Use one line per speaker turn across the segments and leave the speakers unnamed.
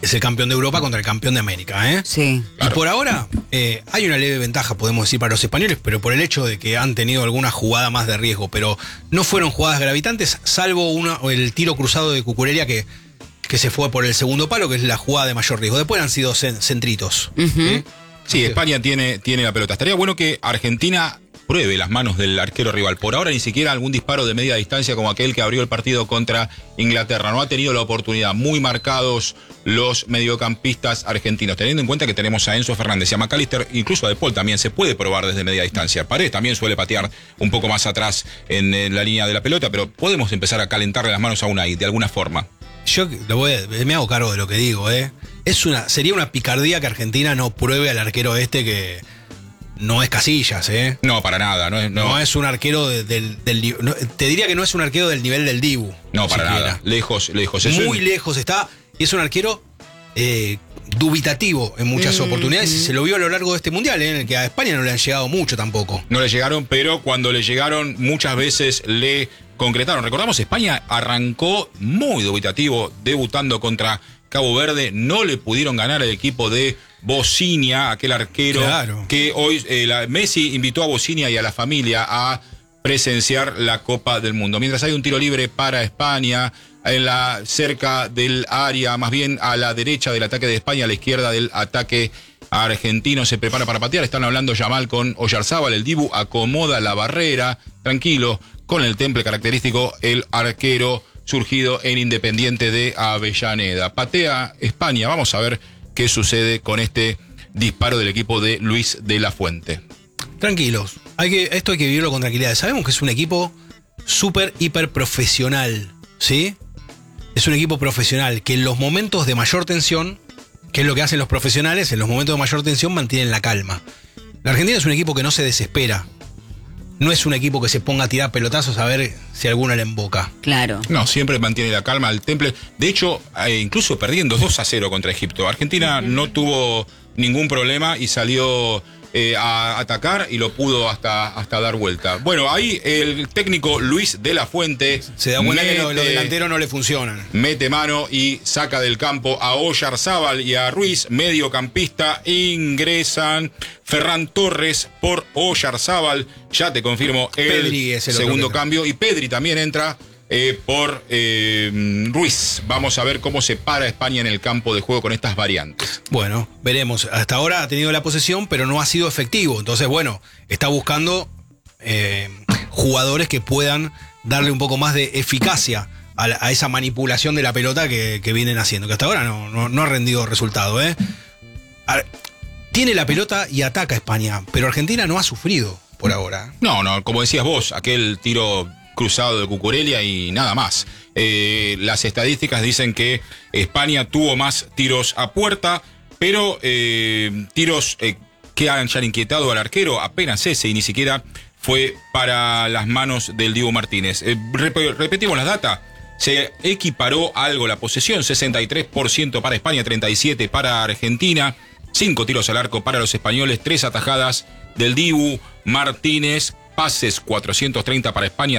es el campeón de Europa contra el campeón de América, ¿eh?
Sí.
Y por ahora hay una leve ventaja, podemos decir, para los españoles, pero por el hecho de que han tenido alguna jugada más de riesgo, pero no fueron jugadas gravitantes, salvo el tiro cruzado de Cucurella que se fue por el segundo palo, que es la jugada de mayor riesgo. Después han sido centritos.
Sí, España tiene la pelota. Estaría bueno que Argentina pruebe las manos del arquero rival. Por ahora ni siquiera algún disparo de media distancia como aquel que abrió el partido contra Inglaterra. No ha tenido la oportunidad. Muy marcados los mediocampistas argentinos. Teniendo en cuenta que tenemos a Enzo Fernández y a McAllister, incluso a De Paul también se puede probar desde media distancia. Paredes también suele patear un poco más atrás en la línea de la pelota, pero podemos empezar a calentarle las manos a Unai de alguna forma.
Yo me hago cargo de lo que digo, ¿eh? Sería una picardía que Argentina no pruebe al arquero que no es Casillas, ¿eh?
No, para nada.
No es un arquero te diría que no es un arquero del nivel del Dibu.
No, para nada. Lejos.
Muy lejos está. Y es un arquero dubitativo en muchas oportunidades. Y se lo vio a lo largo de este mundial, en el que a España no le han llegado mucho tampoco.
No le llegaron, pero cuando le llegaron muchas veces le concretaron. Recordamos, España arrancó muy dubitativo, debutando contra Cabo Verde. No le pudieron ganar al equipo de Bocinia, aquel arquero que hoy Messi invitó a Bocinia y a la familia a presenciar la Copa del Mundo. Mientras hay un tiro libre para España, cerca del área, más bien a la derecha del ataque de España, a la izquierda del ataque argentino, se prepara para patear. Están hablando Yamal con Oyarzábal. El Dibu acomoda la barrera, tranquilo, con el temple característico, el arquero surgido en Independiente de Avellaneda. Patea España. Vamos a ver qué sucede con este disparo del equipo de Luis de la Fuente.
Tranquilos. Esto hay que vivirlo con tranquilidad. Sabemos que es un equipo súper, hiper profesional, ¿sí? Es un equipo profesional que en los momentos de mayor tensión, que es lo que hacen los profesionales, en los momentos de mayor tensión mantienen la calma. La Argentina es un equipo que no se desespera. No es un equipo que se ponga a tirar pelotazos a ver si alguna le emboca.
Claro.
No, siempre mantiene la calma al temple. De hecho, incluso perdiendo 2-0 contra Egipto, Argentina no tuvo ningún problema y salió a atacar y lo pudo hasta dar vuelta. Bueno, ahí el técnico Luis de la Fuente
se da cuenta que los delanteros no le funcionan.
Mete mano y saca del campo a Oyarzábal y a Ruiz, mediocampista. Ingresan Ferran Torres por Oyarzábal. Ya te confirmo el segundo cambio. Y Pedri también entra por Ruiz. Vamos a ver cómo se para España en el campo de juego con estas variantes.
Bueno, veremos. Hasta ahora ha tenido la posesión, pero no ha sido efectivo. Entonces, bueno, está buscando jugadores que puedan darle un poco más de eficacia a esa manipulación de la pelota que vienen haciendo, que hasta ahora no ha rendido resultado, ¿eh? Tiene la pelota y ataca a España, pero Argentina no ha sufrido por ahora.
No, como decías vos, aquel tiro cruzado de Cucurella y nada más. Las estadísticas dicen que España tuvo más tiros a puerta, pero tiros que hayan inquietado al arquero, apenas ese, y ni siquiera fue para las manos del Dibu Martínez. Repetimos las datas. Se equiparó algo la posesión, 63% para España, 37% para Argentina, 5 tiros al arco para los españoles, 3 atajadas del Dibu Martínez, pases 430 para España,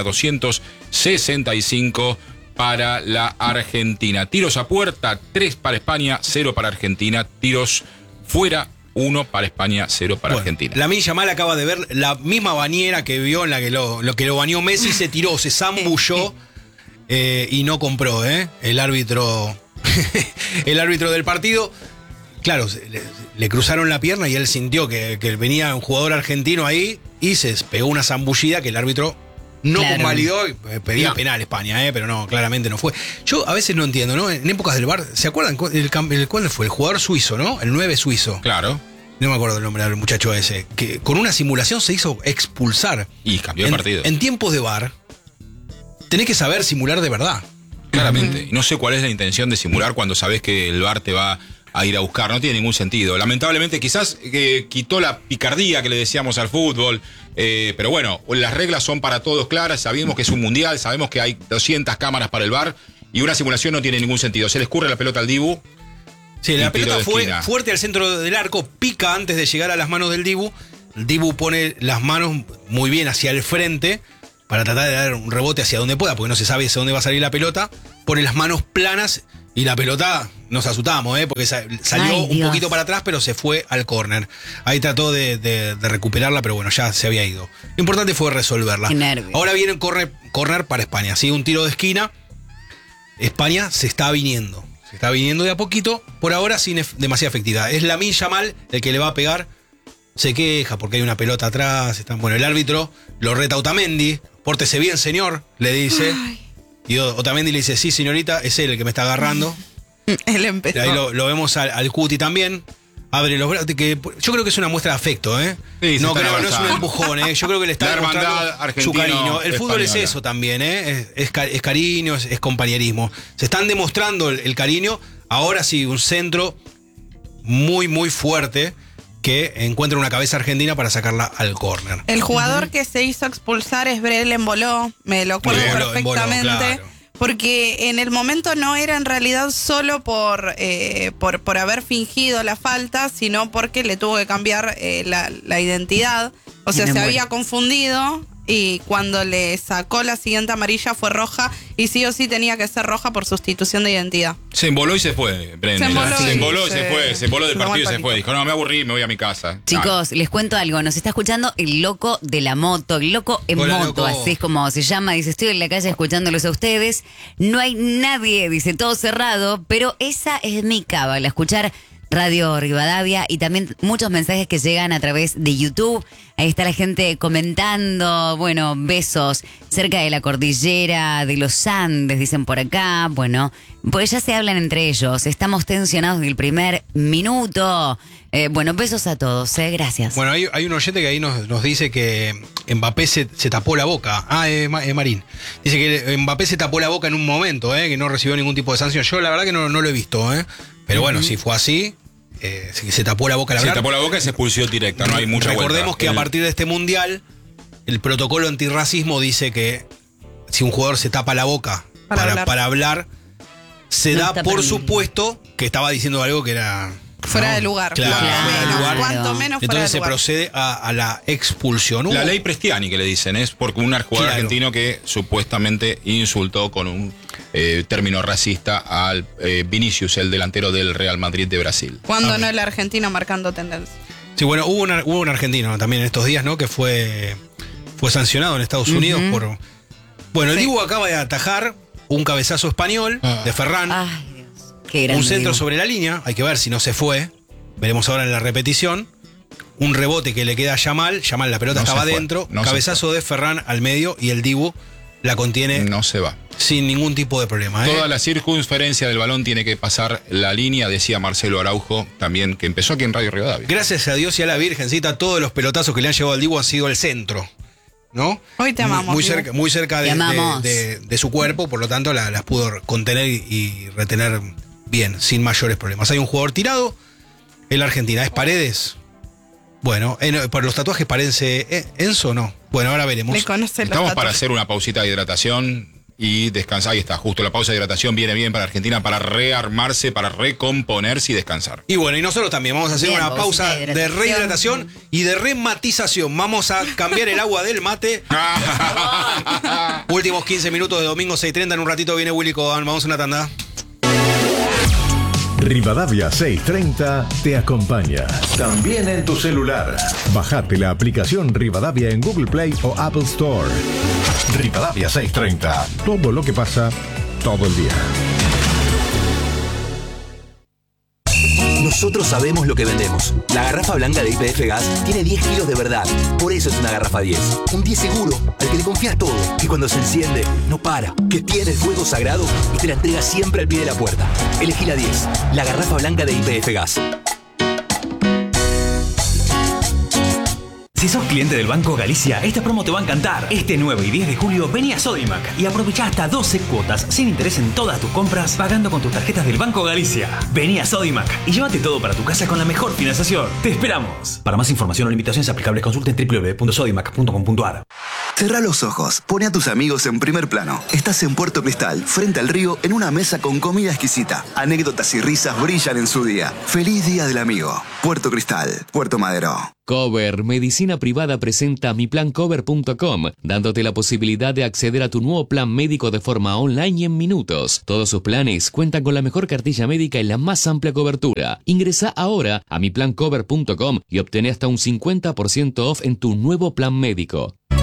265 para la Argentina. Tiros a puerta, 3 para España, 0 para Argentina. Tiros fuera, 1 para España, 0 para Argentina.
Lamine Yamal acaba de ver la misma bañera que vio en la que lo bañó Messi, se tiró, se zambulló y no compró, el árbitro del partido. Claro, le cruzaron la pierna y él sintió que venía un jugador argentino ahí y se pegó una zambullida que el árbitro no convalidó y pedía penal España, pero no, claramente no fue. Yo a veces no entiendo, ¿no? En épocas del VAR, ¿se acuerdan cuál fue? El jugador suizo, ¿no? El 9 suizo.
Claro.
No me acuerdo el nombre del muchacho ese, que con una simulación se hizo expulsar.
Y cambió el partido.
En tiempos de VAR, tenés que saber simular de verdad.
Claramente. No sé cuál es la intención de simular cuando sabés que el VAR te va a ir a buscar, no tiene ningún sentido. Lamentablemente quizás quitó la picardía que le decíamos al fútbol, pero bueno, las reglas son para todos claras, sabemos que es un mundial, sabemos que hay 200 cámaras para el VAR y una simulación no tiene ningún sentido. Se le escurre la pelota al Dibu.
Sí, la pelota fue fuerte al centro del arco, pica antes de llegar a las manos del Dibu. El Dibu pone las manos muy bien hacia el frente para tratar de dar un rebote hacia donde pueda, porque no se sabe hacia dónde va a salir la pelota. Pone las manos planas Y la pelota, nos asustamos, porque salió un poquito para atrás, pero se fue al córner. Ahí trató de recuperarla, pero bueno, ya se había ido. Lo importante fue resolverla.
Qué nervios.
Ahora viene un córner para España, ¿sí? Un tiro de esquina. España se está viniendo de a poquito, por ahora sin demasiada efectividad. Es Lamine Yamal el que le va a pegar. Se queja porque hay una pelota atrás. Bueno, el árbitro lo reta a Otamendi. Pórtese bien, señor, le dice. Ay. Y Otamendi le dice, sí, señorita, es él el que me está agarrando.
Él empezó.
Ahí lo vemos al Cuti también. Abre los brazos. Yo creo que es una muestra de afecto,
Sí,
no es un empujón, Yo creo que le está demostrando su cariño. El fútbol es eso también, Es cariño, es compañerismo. Se están demostrando el cariño. Ahora sí, un centro muy, muy fuerte que encuentra una cabeza argentina para sacarla al córner.
El jugador que se hizo expulsar es Brel Embolo, me lo acuerdo perfectamente. Claro. Porque en el momento no era en realidad solo por haber fingido la falta, sino porque le tuvo que cambiar la identidad. O sea, se había confundido y cuando le sacó la siguiente amarilla fue roja y sí o sí tenía que ser roja por sustitución de identidad.
Se emboló y se fue, Brenda. Se emboló del partido y se fue. Dijo, no, me aburrí, me voy a mi casa.
Chicos, les cuento algo. Nos está escuchando el loco de la moto, el loco en
Hola,
moto,
loco.
así es como se llama. Dice, estoy en la calle escuchándolos a ustedes. No hay nadie, dice, todo cerrado, pero esa es mi cábala, escuchar Radio Rivadavia y también muchos mensajes que llegan a través de YouTube. Ahí está la gente comentando, bueno, besos cerca de la cordillera de los Andes, dicen por acá. Bueno, pues ya se hablan entre ellos. Estamos tensionados del primer minuto. Bueno, besos a todos, gracias.
Bueno, hay un oyente que ahí nos dice que Mbappé se tapó la boca. Marín. Dice que Mbappé se tapó la boca en un momento, que no recibió ningún tipo de sanción. Yo la verdad que no lo he visto, Pero bueno, si fue así, se tapó la boca.
Se tapó la boca y se expulsió directa, no hay mucha vuelta.
Recordemos que a partir de este mundial, el protocolo antirracismo dice que si un jugador se tapa la boca para hablar, se da por supuesto que estaba diciendo algo que era...
Fuera de lugar.
Claro, fuera de lugar.
Cuanto menos fuera de lugar.
Entonces se procede a la expulsión.
La ley Prestiani, que le dicen, es porque un jugador argentino que supuestamente insultó con un término racista al Vinicius, el delantero del Real Madrid de Brasil.
Cuando no el argentino marcando tendencia.
Sí, bueno, hubo un argentino también en estos días, ¿no? Que fue sancionado en Estados Unidos por... Bueno, el Dibu acaba de atajar un cabezazo español de Ferran.
Ay, Dios. Qué grande,
un centro
Dibu.
sobre la línea, hay que ver si no se fue. Veremos ahora en la repetición. Un rebote que le queda a Yamal. Yamal, la pelota estaba adentro. Cabezazo de Ferran al medio y el Dibu la contiene.
No se va.
Sin ningún tipo de problema.
Toda la circunferencia del balón tiene que pasar la línea, decía Marcelo Araujo, también, que empezó aquí en Radio Rivadavia.
Gracias a Dios y a la Virgencita, todos los pelotazos que le han llevado al Dibu han sido al centro. ¿No?
Hoy te amamos.
Muy cerca de su cuerpo, por lo tanto las pudo contener y retener bien, sin mayores problemas. Hay un jugador tirado en la Argentina, ¿es Paredes? Bueno, por los tatuajes parece Enzo o no. Bueno, ahora veremos.
Estamos para hacer una pausita de hidratación y descansar. Ahí está, justo la pausa de hidratación viene bien para Argentina para rearmarse, para recomponerse y descansar.
Y bueno, y nosotros también vamos a hacer una pausa de rehidratación y de rematización. Vamos a cambiar el agua del mate. Últimos 15 minutos de domingo 6:30. En un ratito viene Willy Cobán. Vamos a una tanda.
Rivadavia 630 te acompaña. También en tu celular. Bajate la aplicación Rivadavia en Google Play o Apple Store. Rivadavia 630. Todo lo que pasa todo el día.
Nosotros sabemos lo que vendemos. La garrafa blanca de YPF Gas tiene 10 kilos de verdad. Por eso es una garrafa 10. Un 10 seguro, al que le confías todo. Que cuando se enciende, no para. Que tiene el fuego sagrado y te la entrega siempre al pie de la puerta. Elegí la 10. La garrafa blanca de YPF Gas.
Si sos cliente del Banco Galicia, esta promo te va a encantar. Este 9 y 10 de julio vení a Sodimac y aprovecha hasta 12 cuotas sin interés en todas tus compras pagando con tus tarjetas del Banco Galicia. Vení a Sodimac y llévate todo para tu casa con la mejor financiación. ¡Te esperamos! Para más información o limitaciones aplicables consulten www.sodimac.com.ar.
Cerrá los ojos, pone a tus amigos en primer plano. Estás en Puerto Cristal, frente al río, en una mesa con comida exquisita. Anécdotas y risas brillan en su día. ¡Feliz Día del Amigo! Puerto Cristal, Puerto Madero.
Cover Medicina Privada presenta miplancover.com, dándote la posibilidad de acceder a tu nuevo plan médico de forma online y en minutos. Todos sus planes cuentan con la mejor cartilla médica y la más amplia cobertura. Ingresa ahora a miplancover.com y obtén hasta un 50% off en tu nuevo plan médico.